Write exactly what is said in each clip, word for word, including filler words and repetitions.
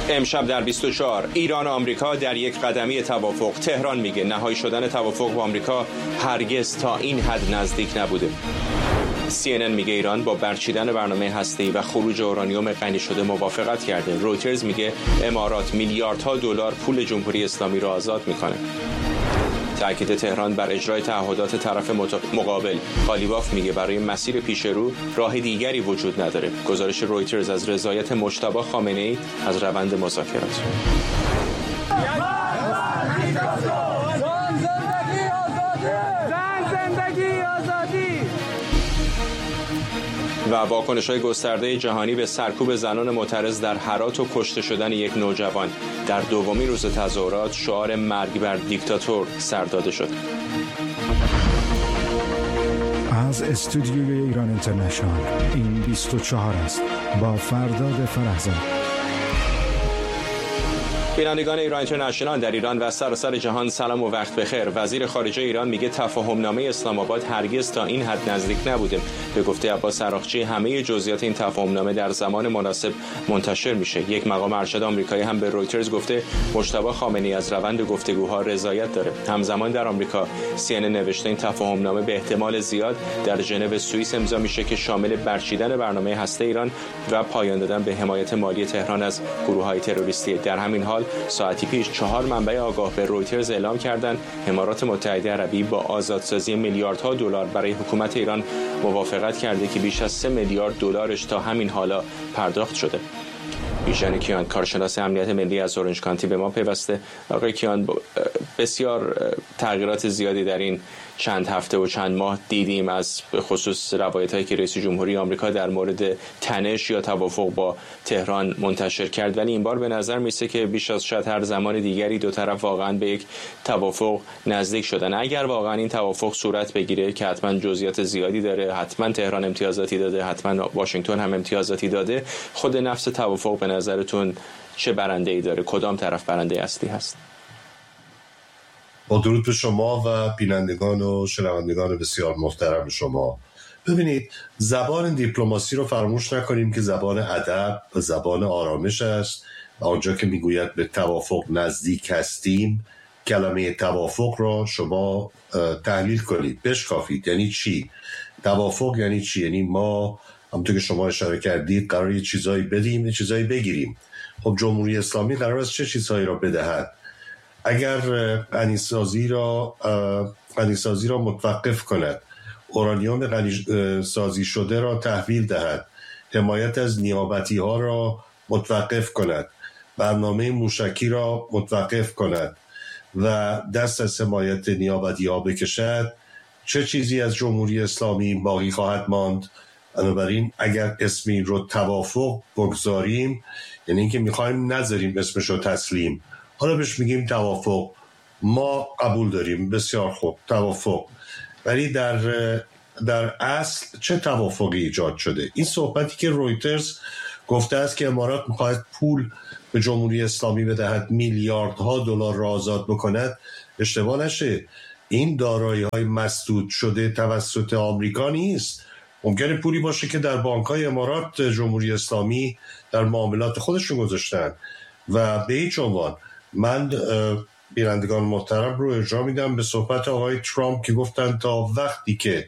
امشب در بیست و چهار ایران و آمریکا در یک قدمی توافق. تهران میگه نهایی شدن توافق با آمریکا هرگز تا این حد نزدیک نبوده. سی ان ان میگه ایران با برچیدن برنامه هسته‌ای و خروج اورانیوم غنی شده موافقت کرده. رویترز میگه امارات میلیاردها دلار پول جمهوری اسلامی را آزاد میکنه. تأکید تهران بر اجرای تعهدات طرف مقابل. قالیباف میگه برای مسیر پیش رو راه دیگری وجود نداره. گزارش رویترز از رضایت مجتبی خامنه‌ای از روند مذاکرات. و واکنش‌های گسترده جهانی به سرکوب زنان معترض در هرات و کشته شدن یک نوجوان. در دومین روز تظاهرات شعار مرگ بر دیکتاتور سر داده شد. از استودیوی ایران اینترنشنال این بیست و چهار است با فرداد فرهزاد. بینندگان ایران اینترنشنال در ایران و سراسر جهان سلام و وقت بخیر. وزیر خارجه ایران میگه تفاهم نامه اسلام آباد هرگز تا این حد نزدیک نبوده. به گفته عباس عراقچی همه جزئیات این تفاهم نامه در زمان مناسب منتشر میشه. یک مقام ارشد آمریکایی هم به رویترز گفته مجتبی خامنه‌ای از روند گفتگوها رضایت داره. همزمان در آمریکا سی ان ان نوشته این تفاهم نامه به احتمال زیاد در ژنو سوئیس امضا میشه که شامل برچیدن برنامه هسته ایران و پایان دادن به حمایت مالی تهران از گروه‌های تروریستی. در همین حال ساعتی پیش چهار منبع آگاه به رویترز اعلام کردند امارات متحده عربی با آزادسازی میلیاردها دلار برای حکومت ایران موافقت کرده که بیش از سه میلیارد دلارش تا همین حالا پرداخت شده. بیژن کیان کارشناس امنیت ملی از اورنج کانتی به ما پیوسته. آقای کیان، بسیار تغییرات زیادی در این چند هفته و چند ماه دیدیم، از به خصوص روایت‌هایی که رئیس جمهوری آمریکا در مورد تنش یا توافق با تهران منتشر کرد، ولی این بار به نظر میسه که بیش از شاید هر زمان دیگری دو طرف واقعا به یک توافق نزدیک شدن. اگر واقعا این توافق صورت بگیره که حتما جزئیات زیادی داره، حتما تهران امتیازاتی داده، حتما واشنگتن هم امتیازاتی داده، خود نفس توافق به نظرتون چه برنده‌ای داره؟ کدام طرف برنده اصلی هست؟ با درود به شما و بینندگان و شنوندگان بسیار محترم شما. ببینید، زبان دیپلماسی رو فراموش نکنیم که زبان ادب و زبان آرامش است. آنجا که میگوید به توافق نزدیک هستیم، کلمه توافق را شما تحلیل کنید، بشکافید. یعنی چی؟ توافق یعنی چی؟ یعنی ما همونطور که شما اشاره کردید قرار یه چیزایی بدیم، یه چیزایی بگیریم. خب جمهوری اسلامی قرار است چه چیزهایی را بدهد؟ اگر غنیسازی را غنیسازی را متوقف کند، اورانیوم غنی سازی شده را تحویل دهد، حمایت از نیابتی ها را متوقف کند، برنامه موشکی را متوقف کند و دست از حمایت نیابتی ها بکشد، چه چیزی از جمهوری اسلامی باقی خواهد ماند؟ بنابراین اگر اسمی رو توافق بگذاریم، یعنی اینکه میخوایم نذاریم اسمش رو تسلیم، حالا بهش میگیم توافق، ما قبول داریم، بسیار خوب، توافق. ولی در در اصل چه توافقی ایجاد شده؟ این صحبتی که رویترز گفته است که امارات میخواهد پول به جمهوری اسلامی بدهد، میلیاردها دلار را آزاد بکند، اشتباه نشه، این دارایی های مسدود شده توسط آمریکا نیست. ممکنه پولی باشه که در بانک‌های امارات جمهوری اسلامی در معاملات خودشون گذاشتن و به هیچ عنوان. من بینندگان محترم رو ارجاع میدم به صحبت آقای ترامپ که گفتن تا وقتی که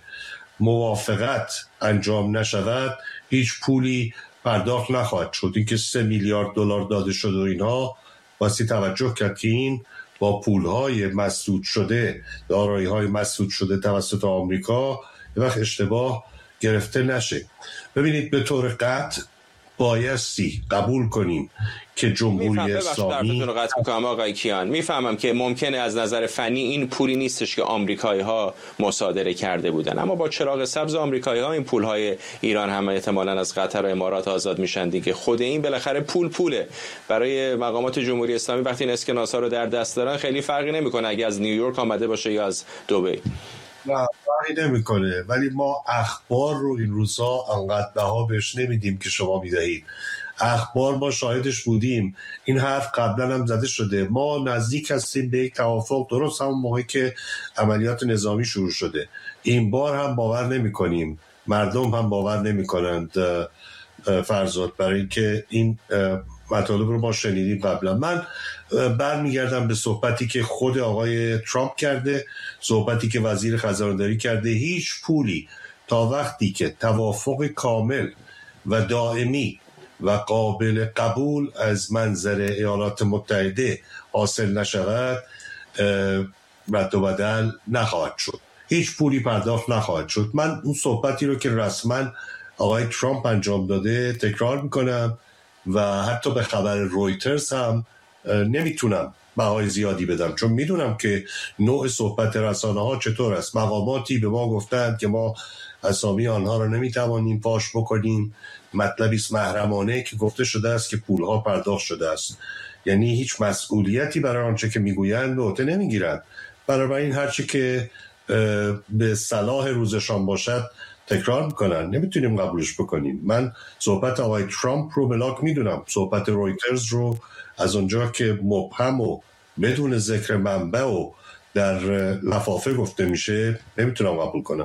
موافقت انجام نشود هیچ پولی پرداخت نخواهد شد. این که سه میلیارد دلار داده شد و اینها، واسه توجه کرد که این با پولهای مسدود شده، دارایی‌های مسدود شده توسط آمریکا، یه وقت اشتباه گرفته نشه. ببینید، به طور قطع بایستی قبول کنیم که جمهوری اسلامی رو قطع میکنم آقای کیان، میفهمم که ممکنه از نظر فنی این پولی نیستش که آمریکایی ها مصادره کرده بودن، اما با چراغ سبز آمریکایی ها این پول های ایران هم احتمالاً از قطر و امارات آزاد میشن دیگه. خود این بالاخره پول پوله. برای مقامات جمهوری اسلامی وقتی این اسکناس ها رو در دست دارن خیلی فرقی نمیکنه اگه از نیویورک آمده باشه یا از دبی. نه فرقی نمیکنه، ولی ما اخبار رو این روزها انقدر بها بهش نمیدیم که شما میدهید. اخبار ما شاهدش بودیم، این حرف قبلا هم زده شده، ما نزدیک هستیم به یک توافق، درست همون موقعی که عملیات نظامی شروع شده. این بار هم باور نمی کنیم، مردم هم باور نمی کنند فرزاد، برای که این مطالب رو ما شنیدیم قبلا. من برمیگردم به صحبتی که خود آقای ترامپ کرده، صحبتی که وزیر خزانه‌داری کرده. هیچ پولی تا وقتی که توافق کامل و دائمی و قابل قبول از منظر ایالات متحده حاصل نشود رد و بدل نخواهد شد، هیچ پولی پرداخت نخواهد شد. من اون صحبتی رو که رسما آقای ترامپ انجام داده تکرار میکنم و حتی به خبر رویترز هم نمیتونم بهای زیادی بدم، چون میدونم که نوع صحبت رسانه ها چطور است. مقاماتی به ما گفتند که ما اسامی آنها رو نمیتوانیم فاش بکنیم، مطلبی است محرمانه که گفته شده است که پولها پرداخت شده است، یعنی هیچ مسئولیتی برای آنچه که میگویند به عهده نمیگیرند. بنابراین هرچی که به صلاح روزشان باشد تکرار میکنن، نمیتونیم قبولش بکنیم. من صحبت آقای ترامپ رو ملاک میدونم، صحبت رویترز رو از اونجا که مبهم و بدون ذکر منبع و در لفافه گفته میشه نمیتونم قبول کنم.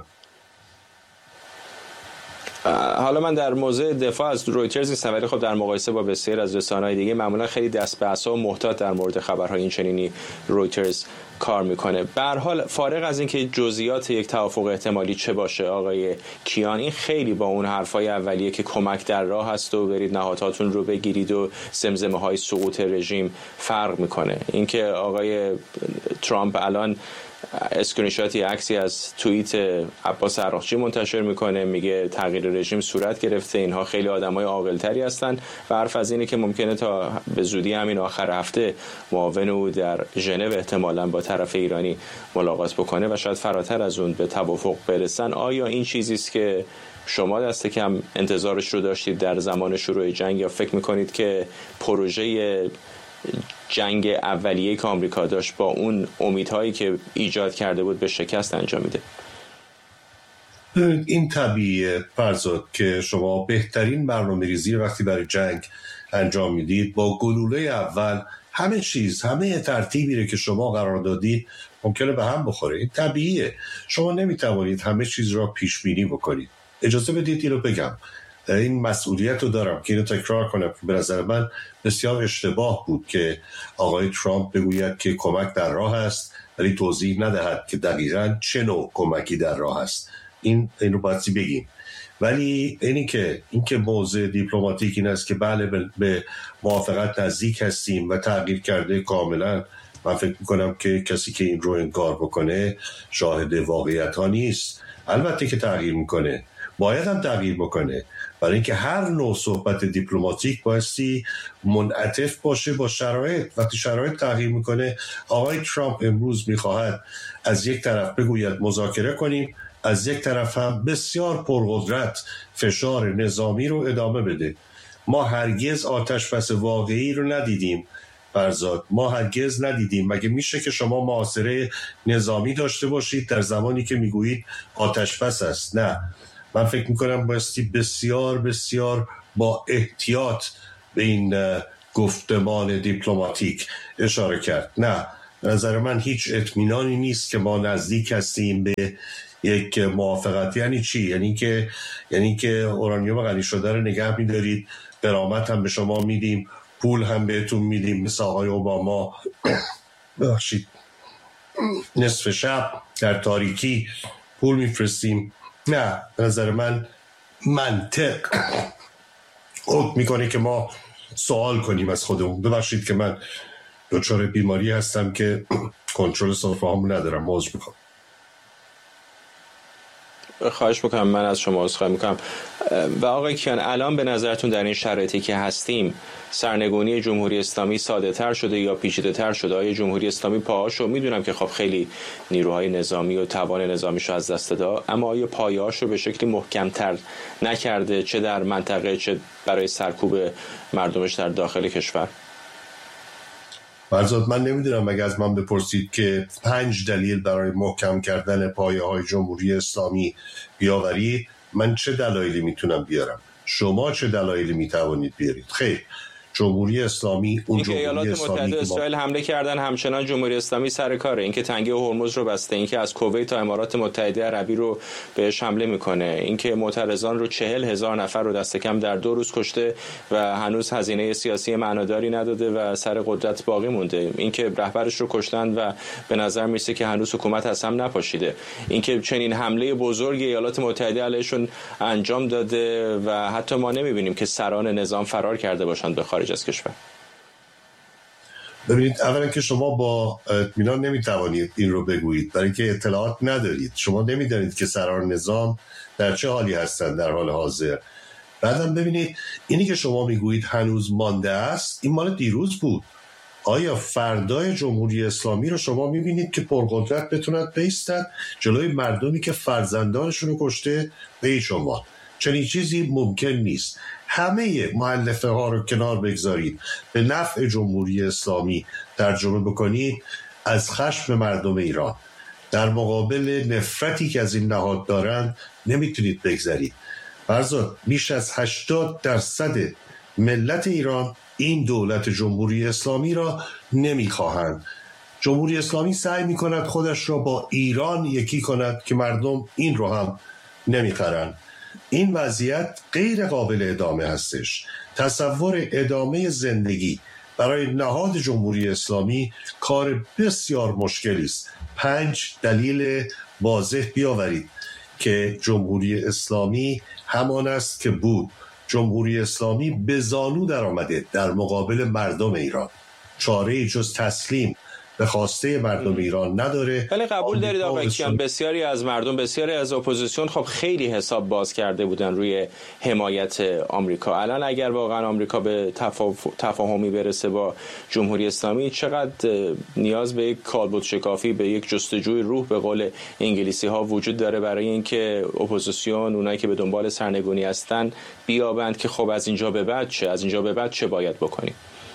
حالا من در موضوع دفاع از رویترز نیستم، ولی خب در مقایسه با بسیار از رسانه‌های دیگه معمولا خیلی دست به عصا و محتاط در مورد خبرهای این چنینی رویترز کار میکنه. به هر حال فارغ از اینکه جزئیات یک توافق احتمالی چه باشه آقای کیان، این خیلی با اون حرفای اولیه که کمک در راه هست و برید نهادهاتون رو بگیرید و زمزمه های سقوط رژیم فرق میکنه. اینکه آقای ترامپ الان اسکرین شاتی عکسی از توییت عباس عراقچی منتشر میکنه، میگه تغییر رژیم صورت گرفته، اینها خیلی آدمای عاقل‌تری هستن و حرف از اینه که ممکنه تا به زودی همین آخر هفته معاون او در ژنو احتمالاً با طرف ایرانی ملاقات بکنه و شاید فراتر از اون به توافق برسن. آیا این چیزی است که شما دست کم انتظارش رو داشتید در زمان شروع جنگ، یا فکر میکنید که پروژه جنگ اولیه که آمریکا داشت با اون امیدهایی که ایجاد کرده بود به شکست انجام میده؟ این طبیعیه فرزاد که شما بهترین برنامه‌ریزی وقتی برای جنگ انجام میدید با گلوله اول همه چیز، همه ترتیبی رو که شما قرار دادید ممکنه به هم بخوره. این طبیعیه، شما نمیتوانید همه چیز را پیش بینی بکنید. اجازه بدید اینو بگم، این مسئولیت رو دارم که اینو تکرار کنم. به نظر من بسیار اشتباه بود که آقای ترامپ بگوید که کمک در راه است ولی توضیح ندهد که دقیقاً چه نوع کمکی در راه است. این اینو باید بگیم. ولی اینی که این که موضوع دیپلماتیک این است که بله به موافقت نزدیک هستیم و تغییر کرده کاملا، من فکر میکنم که کسی که این رو انکار بکنه شاهد واقعیت ها نیست. البته که تغییر میکنه، باید هم تغییر بکنه، برای اینکه هر نوع صحبت دیپلماتیک بایستی منعطف باشه با شرایط. وقتی شرایط تغییر میکنه، آقای ترامپ امروز میخواهد از یک طرف بگوید مذاکره کنیم، از یک طرف هم بسیار پرقدرت فشار نظامی رو ادامه بده. ما هرگز آتش بس واقعی رو ندیدیم فرزاد، ما هرگز ندیدیم. مگه میشه که شما محاصره نظامی داشته باشید در زمانی که میگویید آتش بس است؟ نه، من فکر میکنم بایستی بسیار بسیار با احتیاط به این گفتمان دیپلماتیک اشاره کرد. نه، نظر من هیچ اطمینانی نیست که ما نزدیک هستیم به یک موافقت. یعنی چی؟ یعنی که یعنی که اورانیوم غنی شده رو نگه می‌دارید، غرامت هم به شما میدیم، پول هم بهتون میدیم، مثل آقای اوباما بخشید نصف شب در تاریکی پول میفرستیم. نه، نظر من منطق حکم میکنه که ما سوال کنیم از خودمون. ببخشید که من دچار بیماری هستم که کنترل سرفه هامو ندارم، موضوع میخوام. خواهش میکنم، من از شما عذرخواهی میکنم. و آقای کیان، الان به نظرتون در این شرایطی که هستیم سرنگونی جمهوری اسلامی ساده تر شده یا پیچیده تر شده؟ آیا جمهوری اسلامی پاهاشو، میدونم که خب خیلی نیروهای نظامی و توان نظامیشو از دست داد، اما آیا پایه‌هاشو به شکلی محکم‌تر نکرده، چه در منطقه چه برای سرکوب مردمش در داخل کشور؟ فرزاد، من نمیدونم، مگه از من بپرسید که پنج دلیل برای محکم کردن پایه‌های جمهوری اسلامی بیاورید، من چه دلایلی میتونم بیارم؟ شما چه دلایلی میتوانید بیارید؟ خیر، جمهوری اسلامی اون جمهوری ایالات متحده اسرائیل ما... حمله کردن، همچنان جمهوری اسلامی سر کاره. اینکه تنگه هرمز رو بسته، اینکه از کویت تا امارات متحده عربی رو بهش حمله میکنه، اینکه معترضان رو چهل هزار نفر رو دست کم در دو روز کشته و هنوز هزینه سیاسی معناداری نداده و سر قدرت باقی مونده، اینکه رهبرش رو کشتن و به نظر میرسه که هنوز حکومت از هم نپاشیده، اینکه چنین حمله بزرگ ایالات متحده علیشون انجام داده و حتی ما نمیبینیم که سران نظام فرار کرده باشند به خارج از کشور. ببینید، اولا که شما با اطمینان نمیتوانید این رو بگویید، برای اینکه اطلاعات ندارید. شما نمیدانید که سران نظام در چه حالی هستند در حال حاضر. بعدم ببینید، اینی که شما میگویید هنوز مانده است، این مال دیروز بود. آیا فردای جمهوری اسلامی رو شما میبینید که پرقدرت بتونند بایستند جلوی مردمی که فرزندانشون رو کشته؟ به هیچ عنوان چنین چیزی ممکن نیست. همه مؤلفه ها رو کنار بگذارید، به نفع جمهوری اسلامی ترجمه بکنید، از خشم مردم ایران در مقابل نفرتی که از این نهاد دارند نمیتونید بگذارید. فرضاً بیش از هشتاد درصد ملت ایران این دولت جمهوری اسلامی را نمیخواهند. جمهوری اسلامی سعی میکند خودش را با ایران یکی کند که مردم این رو هم نمیخرند. این وضعیت غیر قابل ادامه هستش. تصور ادامه زندگی برای نهاد جمهوری اسلامی کار بسیار مشکلی است. پنج دلیل واضح بیاورید که جمهوری اسلامی همان است که بود. جمهوری اسلامی به زانو در آمده در مقابل مردم ایران. چاره‌ای جز تسلیم به خواسته مردم ایران نداره. ولی قبول دارید آقای کیان بسیاری از مردم، بسیاری از اپوزیسیون خب خیلی حساب باز کرده بودن روی حمایت آمریکا. الان اگر واقعا آمریکا به تفاهمی برسه با جمهوری اسلامی، چقدر نیاز به یک کالبد شکافی، به یک جستجوی روح به قول انگلیسی ها وجود داره برای اینکه اپوزیسیون، اونایی که به دنبال سرنگونی هستن، بیابند که خب از اینجا به بعد چه، از اینجا به بعد چه باید بکنیم؟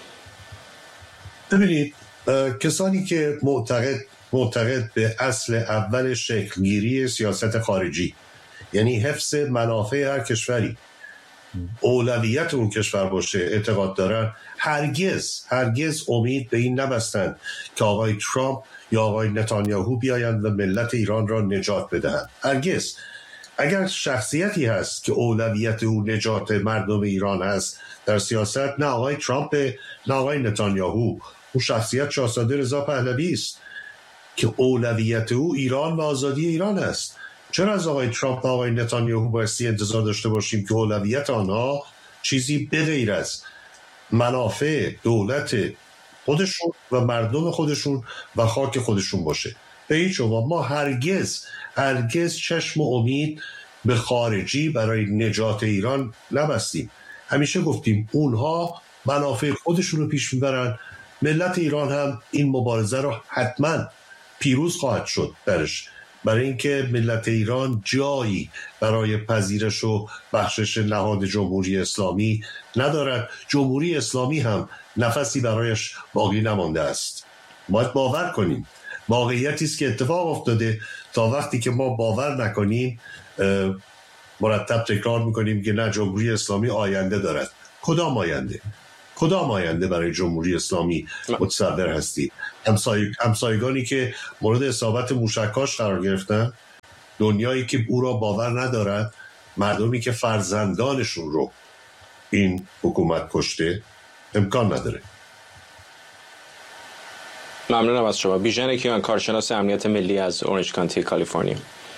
ببینید، کسانی که معتقد معتقد به اصل اول شکلگیری سیاست خارجی، یعنی حفظ منافع هر کشوری، اولویت اون کشور باشه، اعتقاد دارن، هرگز هرگز امید به این نبستند که آقای ترامپ یا آقای نتانیاهو بیایند و ملت ایران را نجات بدهند. هرگز. اگر شخصیتی هست که اولویت او نجات مردم ایران هست در سیاست، نه آقای ترامپ نه آقای نتانیاهو. اون شخصیت شاهزاده رضا پهلوی است که اولویت او ایران و آزادی ایران است. چرا از آقای ترامپ و آقای نتانیاهو بایستی انتظار داشته باشیم که اولویت آنها چیزی بغیر از منافع دولت خودشون و مردم خودشون و خاک خودشون باشه؟ به هیچ عنوان. ما هرگز هرگز چشم و امید به خارجی برای نجات ایران نبستیم. همیشه گفتیم اونها منافع خودشون رو پیش میبرن، ملت ایران هم این مبارزه رو حتما پیروز خواهد شد درش، برای اینکه ملت ایران جایی برای پذیرش و بخشش نهاد جمهوری اسلامی ندارد. جمهوری اسلامی هم نفسی برایش باقی نمانده است. باید باور کنیم. واقعیتی است که اتفاق افتاده. تا وقتی که ما باور نکنیم، مرتب تکرار میکنیم که نه، جمهوری اسلامی آینده دارد. کدام آینده؟ کدام آینده برای جمهوری اسلامی متصور هستی؟ همسای... همسایگانی که مورد اصابت موشک‌هاش قرار گرفتن، دنیایی که او را باور ندارد، مردمی که فرزندانشون رو این حکومت کشته، امکان نداره. ممنونم از شما. بیژن کیان، کارشناس امنیت ملی از اورنج کانتی، کالیفرنیا.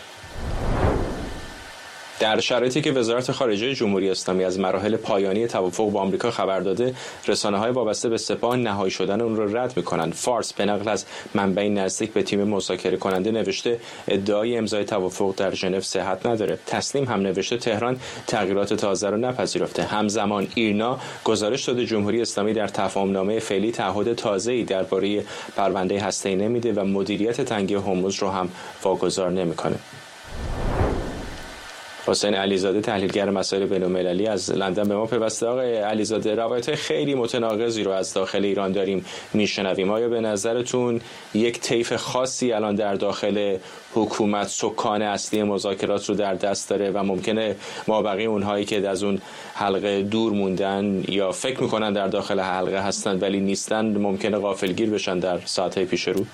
در شرایطی که وزارت خارجه جمهوری اسلامی از مراحل پایانی توافق با آمریکا خبر داده، رسانه‌های وابسته به سپاه نهایی شدن اون را رد می‌کنند. فارس به نقل از منبعی نزدیک به تیم مذاکره کننده نوشته ادعای امضای توافق در ژنو صحت نداره. تسنیم هم نوشته تهران تغییرات تازه را نپذیرفته. همزمان ایرنا گزارش داده جمهوری اسلامی در تفاهم‌نامه فعلی تعهد تازه‌ای درباره پرونده هسته‌ای نمیده و مدیریت تنگه هرمز رو هم واگذار نمی‌کنه. حسین علیزاده تحلیلگر مسائل بین‌المللی از لندن به ما پیوسته. آقای علیزاده، روایت‌های خیلی متناقضی رو از داخل ایران داریم میشنویم. آیا به نظرتون یک طیف خاصی الان در داخل حکومت سکان اصلی مذاکرات رو در دست داره و ممکنه مابقی اونهایی که از اون حلقه دور موندن یا فکر میکنن در داخل حلقه هستن ولی نیستن ممکنه غافلگیر بشن در ساعت‌های پیش رو؟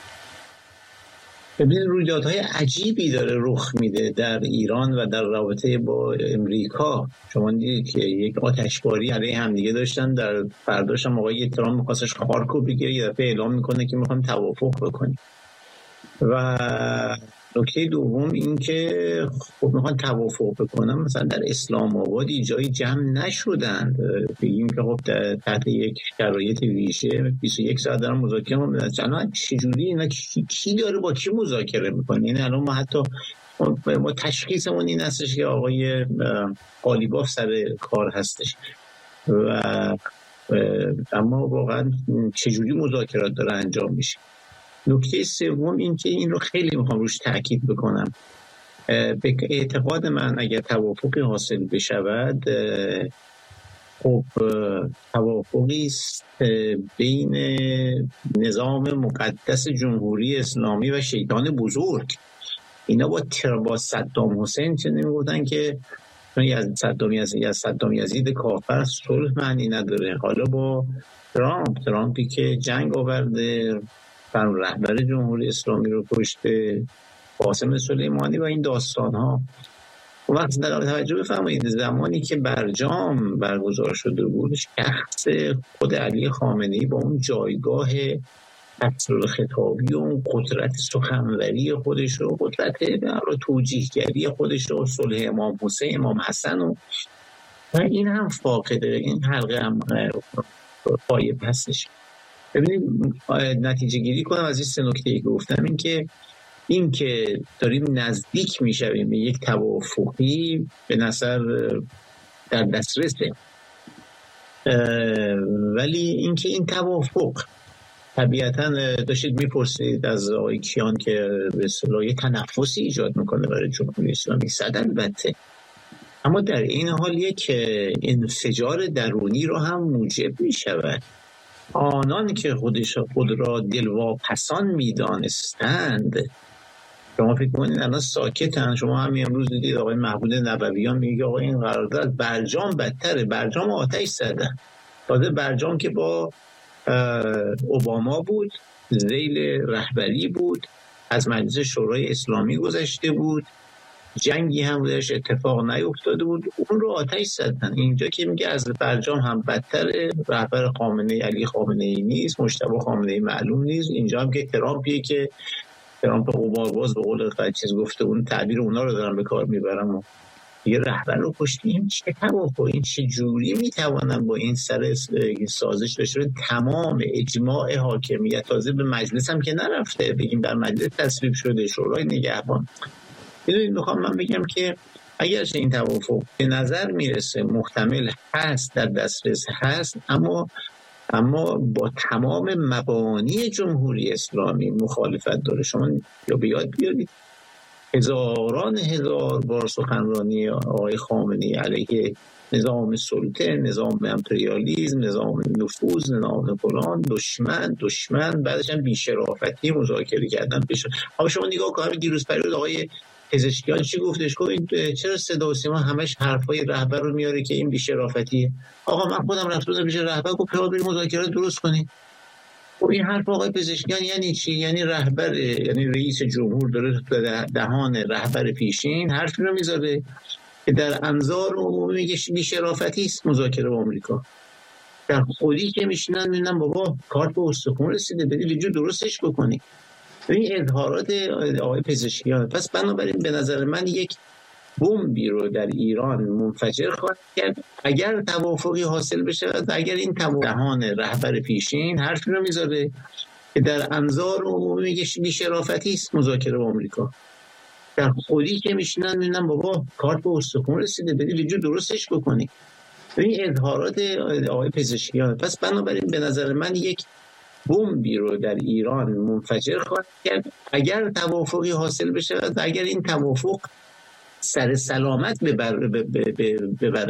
ببینید رویدادهای عجیبی داره رخ میده در ایران و در رابطه با امریکا. شما دیدید که یک آتشباری علیه همدیگه داشتن، در فرداش هم آقای ترامپ می‌خواستش خارکو بگیره، یه دفعه اعلام میکنه که میخوام توافق بکنیم. و نکته دوم این که خب میخوان توافق بکنن، مثلا در اسلام آبادی جایی جمع نشدند، بگیم که خب تحت یک شرایط ویژه بیست و یک ساعت دارن مذاکره میکنن. الان چجوری اینا کی, کی داره با کی مذاکره میکنه؟ یعنی الان ما حتی ما تشخیصمون این هستش که آقای قالیباف سر کار هستش و اما واقعا چجوری مذاکرات داره انجام میشه. نکته سوم این که این رو خیلی میخوام روش تاکید بکنم. به اعتقاد من اگر توافقی حاصل بشود، خب توافقی است بین نظام مقدس جمهوری اسلامی و شیطان بزرگ. اینا با با صدام حسین چه نمیگفتن که از صدام یزید از صدام یزید کافر صلح معنی نداره. حالا با ترامپ ترامپی که جنگ آورده، فرم رهبر جمهوری اسلامی رو کشته، قاسم سلیمانی و این داستان ها. و وقتی در توجه بفرمایید زمانی که برجام برگزار شده بود، شخص خود علی خامنه‌ای با اون جایگاه اصل خطابی و اون قدرت سخنوری خودش و قدرت توجیهگری خودش و صلح امام حسین امام حسن و, و این هم فاقده، این حلقه هم غایب هستش. ببینید نتیجه گیری کنم از این سه نکته‌ای که گفتم، این که این که داریم نزدیک میشویم به یک توافقی به نظر در دسترسه، ولی اینکه این توافق طبیعتاً داشتید میپرسید از آقای کیان که به اصطلاح یه تنفسی ایجاد میکنه برای جمهوری اسلامی، صد البته، اما در این حال یک انفجار درونی رو هم موجب میشود. آنان که خودش خود را دلواپسان میدانستند، شما فکر کنید الان ساکتن. شما همین امروز دیدید آقای محمود نبویان میگه آقا این قرارداد برجام بدتره، برجام آتش زدن. تازه برجام که با اوباما بود، ذیل رهبری بود، از مجلس شورای اسلامی گذشته بود، جنگی هم بودش اتفاق نیفتاده بود، اون رو آتش زدن. اینجا که میگه از برجام هم بدتره، رهبر خامنه‌ای علی خامنه‌ای نیست، مجتبی خامنه‌ای معلوم نیست. اینجا هم که ترامپیه که ترامپ قمارباز به قول خود چیز گفته، اون تعبیر اونا رو دارن به کار میبرم و یه رهبر رو کشتیم. چه توافق، این چه جوری میتوانن با این سر سازش بشه؟ تمام اجماع حاکمیت، تازه به مجلس هم که نرفته، بگیم در مجلس تصویب شده، شورای نگهبان. میدونید میخوام من بگم که اگرچه این توافق به نظر میرسه محتمل هست، در دسترس هست، اما اما با تمام مبانی جمهوری اسلامی مخالفت داره. شما یا به یاد بیارید هزاران هزار بار سخنرانی آقای خامنه‌ای علیه نظام سلطه، نظام امپریالیسم، نظام نفوذ، نظام فلان، دشمن دشمن بعدش هم بی‌شرافتی مذاکره کردن بشه. اما شما نگاه کنید دیروز پریود آقای پزشکیان چی گفتش؟ گفت چرا صدا و سیما همش حرفای رهبر رو میاره که این بی‌شرافتیه؟ آقا من خودم رفتم پیش رهبر گفت پیدا بریم مذاکره درست کنیم. خب این حرف آقای پزشکیان یعنی چی؟ یعنی رهبر، یعنی رئیس جمهور داره دهان رهبر پیشین حرفی رو میذاره که در انظار عمومی میگه بی‌شرافتی است مذاکره با آمریکا. در خودی که میشینن میبینن بابا کارت به استخوان رسیده، بدید ویدیو درستش بکنی. این اظهارات آقای پزشکیان. پس بنابراین به نظر من یک بمبی رو در ایران منفجر خواهد کرد اگر توافقی حاصل بشه، اگر این دهان رهبر پیشین حرفی رو میذاره که در انظار عمومی میگه بی‌شرافتی است مذاکره با آمریکا. در خودی که میشینن میبینن بابا کارت به استخوان رسیده، بدید ویدیو درستش بکنی. این اظهارات آقای پزشکیان. پس بنابراین به نظر من یک بمبی رو در ایران منفجر خواهد کرد اگر توافقی حاصل بشه، اگر این توافق سر سلامت ببر